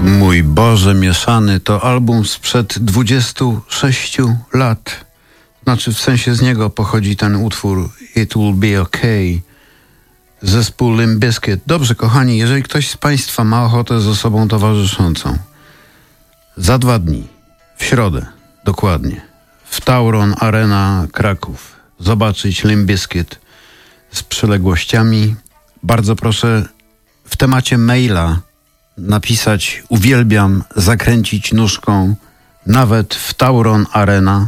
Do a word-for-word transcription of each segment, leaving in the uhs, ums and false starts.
Mój Boże mieszany to album sprzed dwudziestu sześciu lat. Znaczy w sensie z niego pochodzi ten utwór It Will Be Okay. Zespół Limp Bizkit. Dobrze, kochani, jeżeli ktoś z Państwa ma ochotę z osobą towarzyszącą, za dwa dni, w środę, dokładnie, w Tauron Arena Kraków, zobaczyć Limp Bizkit z przyległościami, bardzo proszę w temacie maila napisać uwielbiam zakręcić nóżką nawet w Tauron Arena.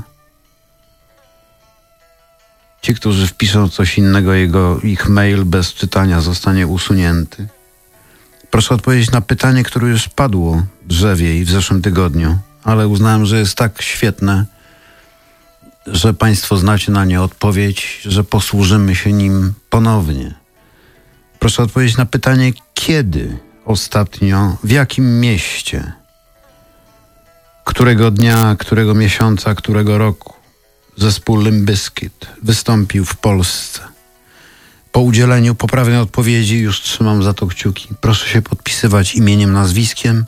Ci, którzy wpiszą coś innego, jego, ich mail bez czytania zostanie usunięty. Proszę odpowiedzieć na pytanie, które już padło drzewiej w zeszłym tygodniu, ale uznałem, że jest tak świetne, że Państwo znacie na nie odpowiedź, że posłużymy się nim ponownie. Proszę odpowiedzieć na pytanie, kiedy ostatnio, w jakim mieście, którego dnia, którego miesiąca, którego roku zespół Limp Bizkit wystąpił w Polsce. Po udzieleniu poprawnej odpowiedzi już trzymam za to kciuki. Proszę się podpisywać imieniem, nazwiskiem.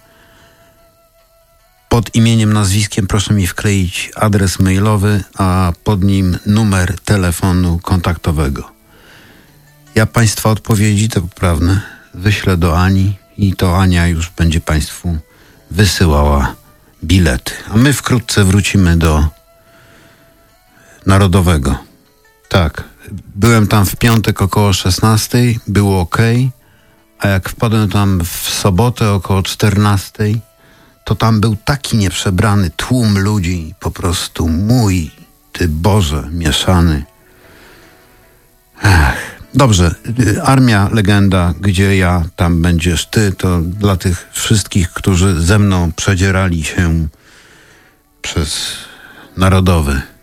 Pod imieniem, nazwiskiem proszę mi wkleić adres mailowy, a pod nim numer telefonu kontaktowego. Ja Państwa odpowiedzi, te poprawne, wyślę do Ani i to Ania już będzie Państwu wysyłała bilety. A my wkrótce wrócimy do Narodowego. Tak, byłem tam w piątek około szesnastej, było ok, a jak wpadłem tam w sobotę około czternastej, to tam był taki nieprzebrany tłum ludzi, po prostu mój, Ty Boże, mieszany. Ech. Dobrze, Armia Legenda, gdzie ja, tam będziesz Ty, to dla tych wszystkich, którzy ze mną przedzierali się przez Narodowy.